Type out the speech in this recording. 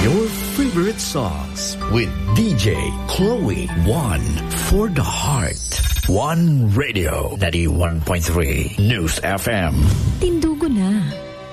Your favorite songs with DJ Chloe. One for the heart. One Radio 91.3 News FM.